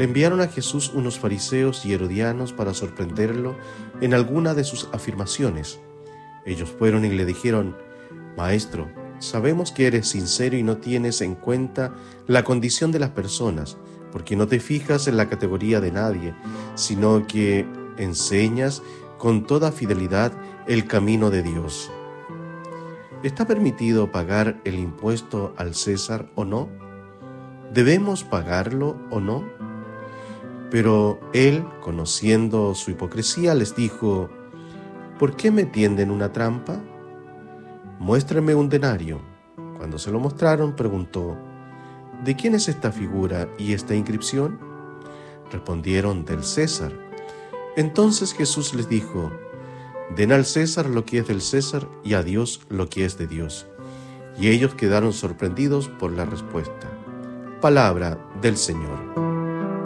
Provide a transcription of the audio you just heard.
Le enviaron a Jesús unos fariseos y herodianos para sorprenderlo en alguna de sus afirmaciones. Ellos fueron y le dijeron: «Maestro, sabemos que eres sincero y no tienes en cuenta la condición de las personas, porque no te fijas en la categoría de nadie, sino que enseñas con toda fidelidad el camino de Dios. ¿Está permitido pagar el impuesto al César o no? ¿Debemos pagarlo o no?». Pero él, conociendo su hipocresía, les dijo: «¿Por qué me tienden una trampa? Muéstrame un denario». Cuando se lo mostraron, preguntó: «¿De quién es esta figura y esta inscripción?». Respondieron: «Del César». Entonces Jesús les dijo: «Den al César lo que es del César y a Dios lo que es de Dios». Y ellos quedaron sorprendidos por la respuesta. Palabra del Señor.